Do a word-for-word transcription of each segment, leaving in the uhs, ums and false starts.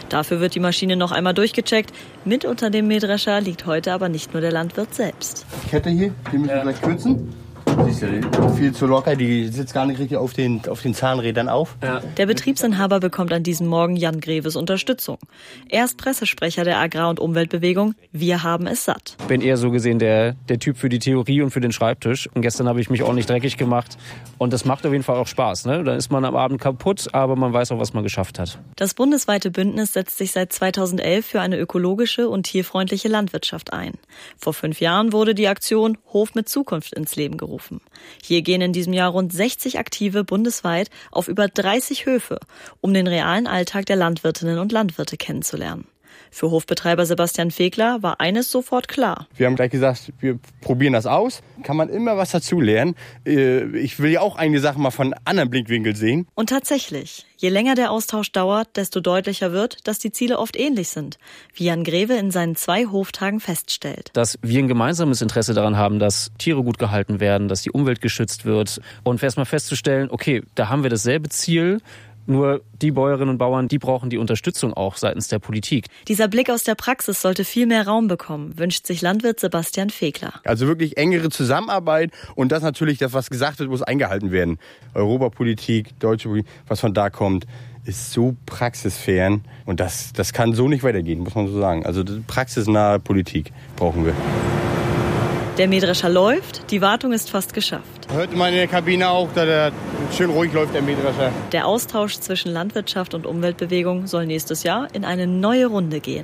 Dafür wird die Maschine noch einmal durchgecheckt. Mit unter dem Mähdrescher liegt heute aber nicht nur der Landwirt selbst. Die Kette hier, die müssen wir gleich kürzen. Siehst du, die viel zu locker, die sitzt gar nicht richtig auf den, auf den Zahnrädern auf. Ja. Der Betriebsinhaber bekommt an diesem Morgen Jan Greves Unterstützung. Er ist Pressesprecher der Agrar- und Umweltbewegung. Wir haben es satt. Ich bin eher so gesehen der, der Typ für die Theorie und für den Schreibtisch. Und gestern habe ich mich ordentlich dreckig gemacht. Und das macht auf jeden Fall auch Spaß. Ne? Dann ist man am Abend kaputt, aber man weiß auch, was man geschafft hat. Das bundesweite Bündnis setzt sich seit zweitausendelf für eine ökologische und tierfreundliche Landwirtschaft ein. Vor fünf Jahren wurde die Aktion Hof mit Zukunft ins Leben gerufen. Hier gehen in diesem Jahr rund sechzig Aktive bundesweit auf über dreißig Höfe, um den realen Alltag der Landwirtinnen und Landwirte kennenzulernen. Für Hofbetreiber Sebastian Fegler war eines sofort klar. Wir haben gleich gesagt, wir probieren das aus. Kann man immer was dazu lernen. Ich will ja auch einige Sachen mal von anderen Blickwinkeln sehen. Und tatsächlich, je länger der Austausch dauert, desto deutlicher wird, dass die Ziele oft ähnlich sind, wie Jan Greve in seinen zwei Hoftagen feststellt. Dass wir ein gemeinsames Interesse daran haben, dass Tiere gut gehalten werden, dass die Umwelt geschützt wird. Und erst mal festzustellen, okay, da haben wir dasselbe Ziel. Nur die Bäuerinnen und Bauern, die brauchen die Unterstützung auch seitens der Politik. Dieser Blick aus der Praxis sollte viel mehr Raum bekommen, wünscht sich Landwirt Sebastian Fegler. Also wirklich engere Zusammenarbeit und das natürlich, das was gesagt wird, muss eingehalten werden. Europapolitik, deutsche Politik, was von da kommt, ist so praxisfern und das, das kann so nicht weitergehen, muss man so sagen. Also praxisnahe Politik brauchen wir. Der Mähdrescher läuft, die Wartung ist fast geschafft. Hört man in der Kabine auch, da der schön ruhig läuft, der Mähdrescher. Der Austausch zwischen Landwirtschaft und Umweltbewegung soll nächstes Jahr in eine neue Runde gehen.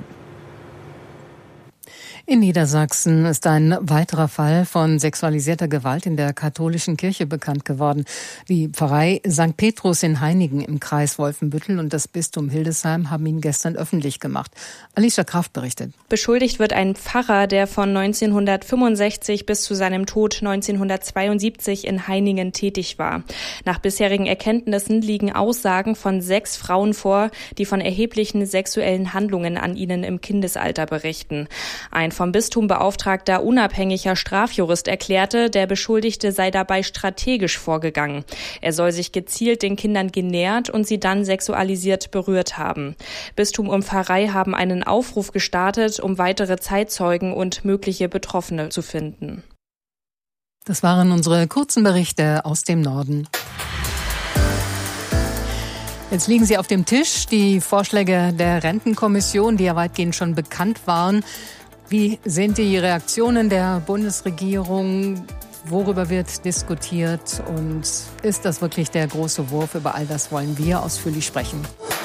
In Niedersachsen ist ein weiterer Fall von sexualisierter Gewalt in der katholischen Kirche bekannt geworden. Die Pfarrei Sankt Petrus in Heiningen im Kreis Wolfenbüttel und das Bistum Hildesheim haben ihn gestern öffentlich gemacht. Alicia Kraft berichtet. Beschuldigt wird ein Pfarrer, der von neunzehnhundertfünfundsechzig bis zu seinem Tod neunzehnhundertzweiundsiebzig in Heiningen tätig war. Nach bisherigen Erkenntnissen liegen Aussagen von sechs Frauen vor, die von erheblichen sexuellen Handlungen an ihnen im Kindesalter berichten. Ein vom Bistum beauftragter unabhängiger Strafjurist erklärte, der Beschuldigte sei dabei strategisch vorgegangen. Er soll sich gezielt den Kindern genähert und sie dann sexualisiert berührt haben. Bistum und Pfarrei haben einen Aufruf gestartet, um weitere Zeitzeugen und mögliche Betroffene zu finden. Das waren unsere kurzen Berichte aus dem Norden. Jetzt liegen sie auf dem Tisch, die Vorschläge der Rentenkommission, die ja weitgehend schon bekannt waren. Wie sind die Reaktionen der Bundesregierung? Worüber wird diskutiert? Und ist das wirklich der große Wurf? Über all das wollen wir ausführlich sprechen.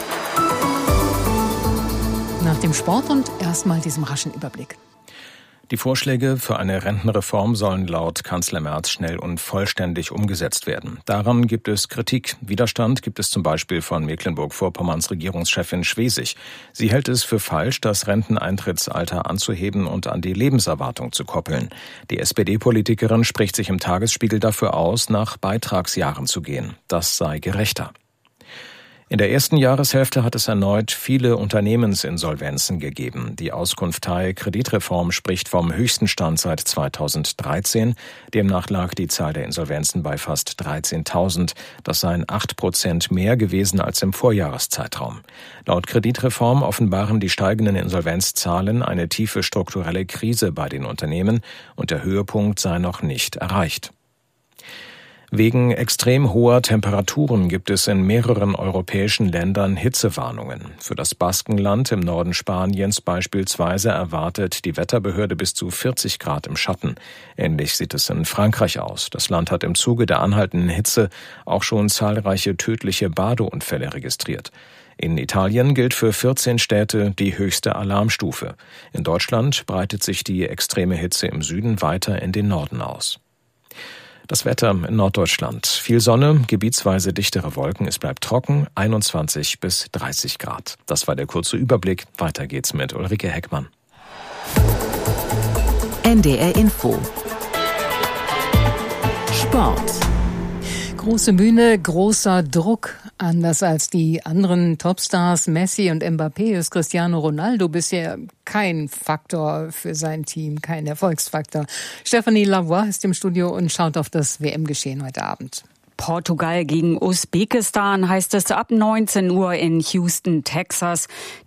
Nach dem Sport und erstmal diesem raschen Überblick. Die Vorschläge für eine Rentenreform sollen laut Kanzler Merz schnell und vollständig umgesetzt werden. Daran gibt es Kritik. Widerstand gibt es zum Beispiel von Mecklenburg-Vorpommerns Regierungschefin Schwesig. Sie hält es für falsch, das Renteneintrittsalter anzuheben und an die Lebenserwartung zu koppeln. Die S P D-Politikerin spricht sich im Tagesspiegel dafür aus, nach Beitragsjahren zu gehen. Das sei gerechter. In der ersten Jahreshälfte hat es erneut viele Unternehmensinsolvenzen gegeben. Die Auskunftei Kreditreform spricht vom höchsten Stand seit zweitausenddreizehn. Demnach lag die Zahl der Insolvenzen bei fast dreizehntausend. Das seien acht Prozent mehr gewesen als im Vorjahreszeitraum. Laut Kreditreform offenbaren die steigenden Insolvenzzahlen eine tiefe strukturelle Krise bei den Unternehmen und der Höhepunkt sei noch nicht erreicht. Wegen extrem hoher Temperaturen gibt es in mehreren europäischen Ländern Hitzewarnungen. Für das Baskenland im Norden Spaniens beispielsweise erwartet die Wetterbehörde bis zu vierzig Grad im Schatten. Ähnlich sieht es in Frankreich aus. Das Land hat im Zuge der anhaltenden Hitze auch schon zahlreiche tödliche Badeunfälle registriert. In Italien gilt für vierzehn Städte die höchste Alarmstufe. In Deutschland breitet sich die extreme Hitze im Süden weiter in den Norden aus. Das Wetter in Norddeutschland. Viel Sonne, gebietsweise dichtere Wolken. Es bleibt trocken, einundzwanzig bis dreißig Grad. Das war der kurze Überblick. Weiter geht's mit Ulrike Heckmann. N D R Info. Sport. Große Bühne, großer Druck. Anders als die anderen Topstars Messi und Mbappé ist Cristiano Ronaldo bisher kein Faktor für sein Team, kein Erfolgsfaktor. Stephanie Lavoie ist im Studio und schaut auf das W M-Geschehen heute Abend. Portugal gegen Usbekistan heißt es ab neunzehn Uhr in Houston, Texas.